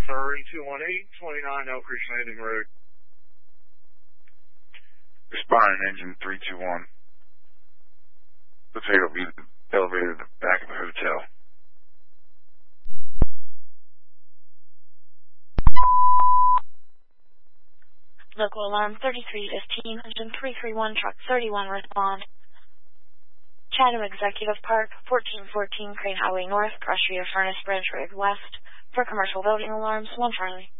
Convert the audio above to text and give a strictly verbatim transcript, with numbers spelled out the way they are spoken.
three two one eight, twenty-nine Elk Creek Landing Road. Responding engine three two one. Looks like it'll be the elevator at the back of the hotel. Local alarm thirty-three fifteen, engine three three one, truck thirty-one, respond. Chatham Executive Park, fourteen fourteen Crane Highway North, Crusher Furnace Bridge Road West. For commercial building alarms, one Charlie.